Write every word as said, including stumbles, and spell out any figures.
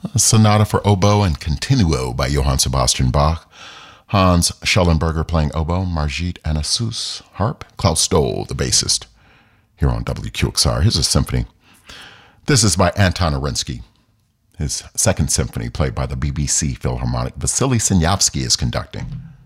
a sonata for oboe and continuo by Johann Sebastian Bach, Hans Schellenberger playing oboe, Margit Anassus harp, Klaus Stoll, the bassist. Here on W Q X R, here's a symphony. This is by Anton Arinsky. His second symphony, played by the B B C Philharmonic. Vasily Sinyavsky is conducting.